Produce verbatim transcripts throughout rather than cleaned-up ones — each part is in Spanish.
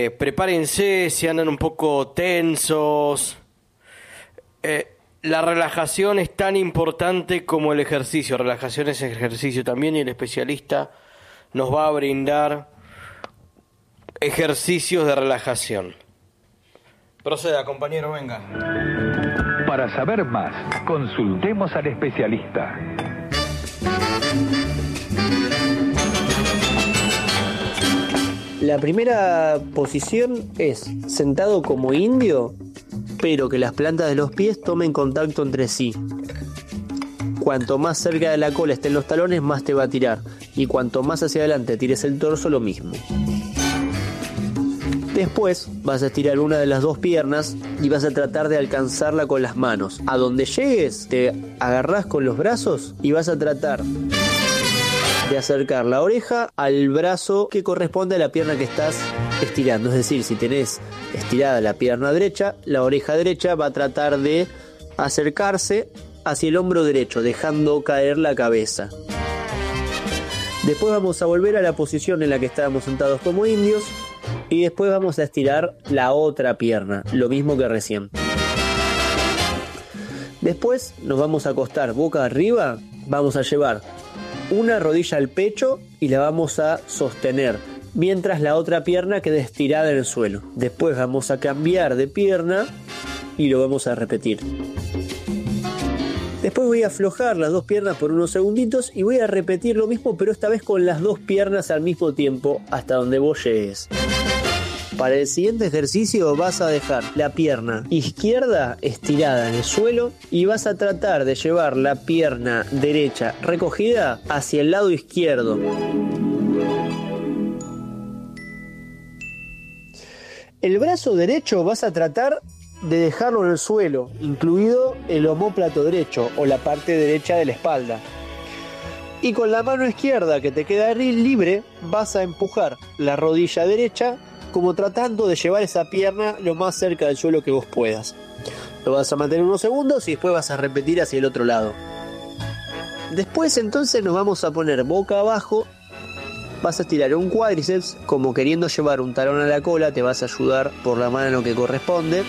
Eh, prepárense si andan un poco tensos. Eh, la relajación es tan importante como el ejercicio. Relajación es ejercicio también, y el especialista nos va a brindar ejercicios de relajación. Proceda, compañero, venga. Para saber más, consultemos al especialista. La primera posición es sentado como indio, pero que las plantas de los pies tomen contacto entre sí. Cuanto más cerca de la cola estén los talones, más te va a tirar. Y cuanto más hacia adelante tires el torso, lo mismo. Después vas a estirar una de las dos piernas y vas a tratar de alcanzarla con las manos. A donde llegues, te agarrás con los brazos y vas a tratar de acercar la oreja al brazo que corresponde a la pierna que estás estirando. Es decir, si tenés estirada la pierna derecha, la oreja derecha va a tratar de acercarse hacia el hombro derecho, dejando caer la cabeza. Después vamos a volver a la posición en la que estábamos sentados como indios y después vamos a estirar la otra pierna, lo mismo que recién. Después nos vamos a acostar boca arriba, vamos a llevar una rodilla al pecho y la vamos a sostener, mientras la otra pierna quede estirada en el suelo. Después vamos a cambiar de pierna y lo vamos a repetir. Después voy a aflojar las dos piernas por unos segunditos y voy a repetir lo mismo, pero esta vez con las dos piernas al mismo tiempo hasta donde vos llegues. Para el siguiente ejercicio vas a dejar la pierna izquierda estirada en el suelo y vas a tratar de llevar la pierna derecha recogida hacia el lado izquierdo. El brazo derecho vas a tratar de dejarlo en el suelo, incluido el omóplato derecho o la parte derecha de la espalda. Y con la mano izquierda que te queda libre vas a empujar la rodilla derecha como tratando de llevar esa pierna lo más cerca del suelo que vos puedas. Lo vas a mantener unos segundos y después vas a repetir hacia el otro lado. Después entonces nos vamos a poner boca abajo. Vas a estirar un cuádriceps como queriendo llevar un talón a la cola. Te vas a ayudar por la mano que corresponde.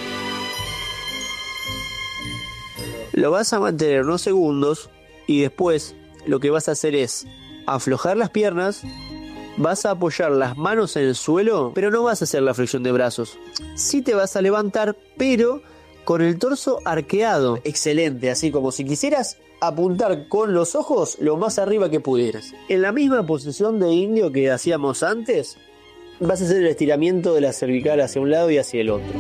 Lo vas a mantener unos segundos y después lo que vas a hacer es aflojar las piernas. Vas a apoyar las manos en el suelo, pero no vas a hacer la flexión de brazos. Sí te vas a levantar, pero con el torso arqueado. Excelente, así como si quisieras apuntar con los ojos lo más arriba que pudieras. En la misma posición de indio que hacíamos antes, vas a hacer el estiramiento de la cervical hacia un lado y hacia el otro.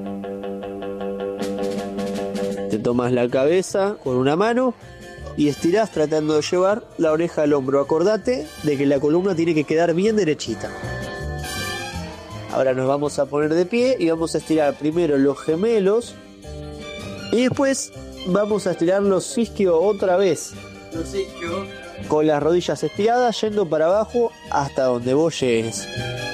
Te tomas la cabeza con una mano y estirás tratando de llevar la oreja al hombro. Acordate de que la columna tiene que quedar bien derechita. Ahora nos vamos a poner de pie y vamos a estirar primero los gemelos y después vamos a estirar los isquios otra vez. Los isquios. Con las rodillas estiradas yendo para abajo hasta donde vos llegues.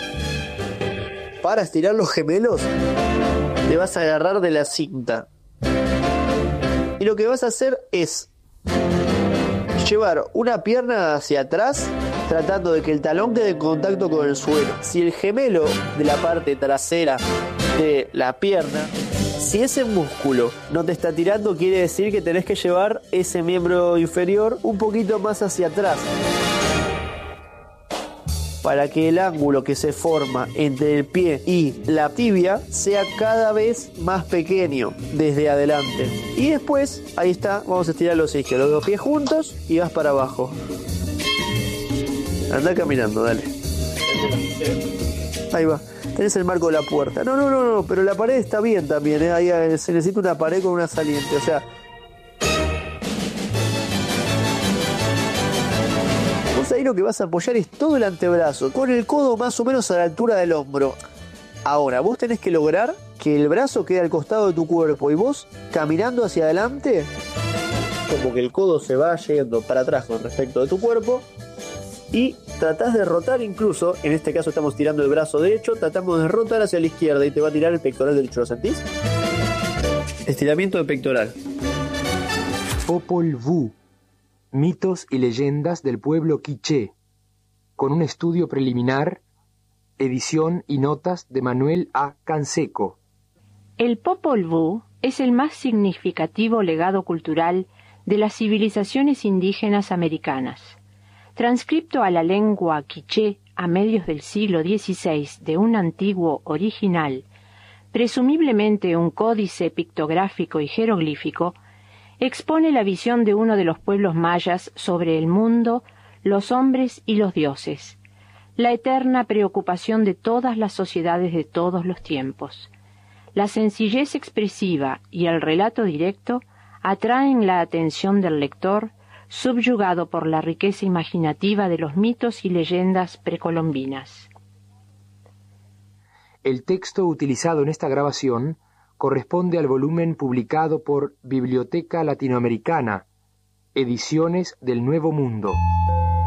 Para estirar los gemelos te vas a agarrar de la cinta. Y lo que vas a hacer es llevar una pierna hacia atrás tratando de que el talón quede en contacto con el suelo. Si el gemelo de la parte trasera de la pierna, si ese músculo no te está tirando, quiere decir que tenés que llevar ese miembro inferior un poquito más hacia atrás para que el ángulo que se forma entre el pie y la tibia sea cada vez más pequeño desde adelante. Y después, ahí está, vamos a estirar los isquios, los dos pies juntos y vas para abajo. Anda caminando, dale. Ahí va. Tenés el marco de la puerta. No, no, no, no, pero la pared está bien también, ¿eh? Ahí se necesita una pared con una saliente, o sea. Vos ahí lo que vas a apoyar es todo el antebrazo, con el codo más o menos a la altura del hombro. Ahora, vos tenés que lograr que el brazo quede al costado de tu cuerpo y vos caminando hacia adelante, como que el codo se va yendo para atrás con respecto de tu cuerpo. Y tratás de rotar incluso, en este caso estamos tirando el brazo derecho, tratamos de rotar hacia la izquierda y te va a tirar el pectoral derecho, ¿lo sentís? Estiramiento de pectoral. Popol Vuh, mitos y leyendas del pueblo quiché, con un estudio preliminar edición y notas de Manuel A. Canseco. El Popol Vuh es el más significativo legado cultural de las civilizaciones indígenas americanas. Transcripto a la lengua quiché a medios del siglo dieciséis de un antiguo original, presumiblemente un códice pictográfico y jeroglífico, expone la visión de uno de los pueblos mayas sobre el mundo, los hombres y los dioses, la eterna preocupación de todas las sociedades de todos los tiempos. La sencillez expresiva y el relato directo atraen la atención del lector, subyugado por la riqueza imaginativa de los mitos y leyendas precolombinas. El texto utilizado en esta grabación corresponde al volumen publicado por Biblioteca Latinoamericana, Ediciones del Nuevo Mundo.